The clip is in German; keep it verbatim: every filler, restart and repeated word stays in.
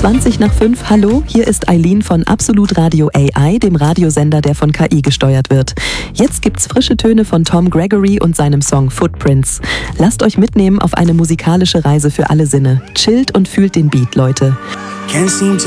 zwanzig nach fünf, hallo, hier ist Eileen von Absolut Radio A I, dem Radiosender, der von K I gesteuert wird. Jetzt gibt's frische Töne von Tom Gregory und seinem Song Footprints. Lasst euch mitnehmen auf eine musikalische Reise für alle Sinne. Chillt und fühlt den Beat, Leute.